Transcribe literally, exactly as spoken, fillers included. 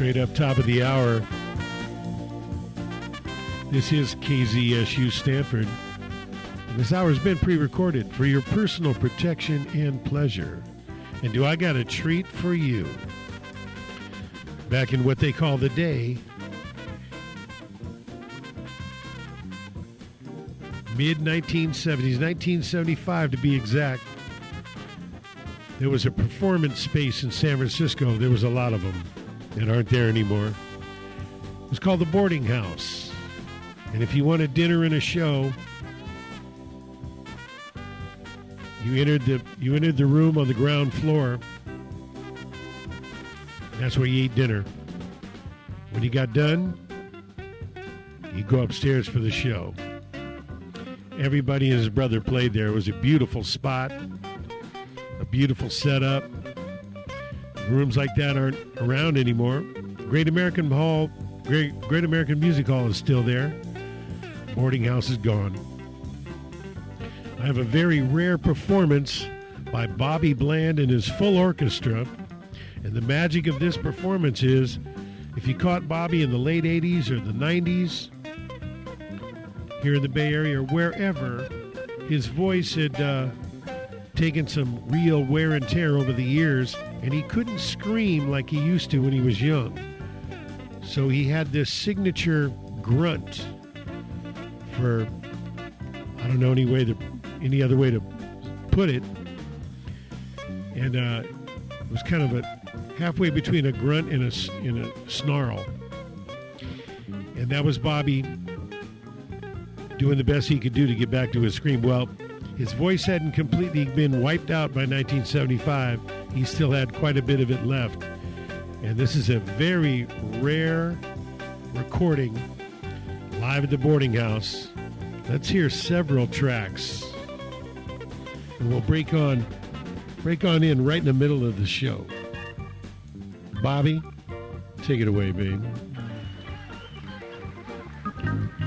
Straight up top of the hour. This is K Z S U Stanford. And this hour has been pre-recorded for your personal protection and pleasure. And do I got a treat for you? Back in what they call the day, mid nineteen seventies, nineteen seventy-five to be exact, there was a performance space in San Francisco. There was a lot of them that aren't there anymore. It was called the Boarding House. And if you wanted dinner and a show, you entered the you entered the room on the ground floor. That's where you ate dinner. When you got done, you go upstairs for the show. Everybody and his brother played there. It was a beautiful spot, a beautiful setup. Rooms like that aren't around anymore. Great American Hall, Great, Great American Music Hall is still there. Boarding House is gone. I have a very rare performance by Bobby Bland and his full orchestra. And the magic of this performance is, if you caught Bobby in the late eighties or the nineties, here in the Bay Area or wherever, his voice had uh, taken some real wear and tear over the years, and he couldn't scream like he used to when he was young. So he had this signature grunt for, I don't know any way to, any other way to put it. And uh, it was kind of a halfway between a grunt and a, and a snarl. And that was Bobby doing the best he could do to get back to his scream. Well, his voice hadn't completely been wiped out by nineteen seventy-five. He still had quite a bit of it left. And this is a very rare recording live at the Boarding House. Let's hear several tracks. And we'll break on break on in right in the middle of the show. Bobby, take it away, babe.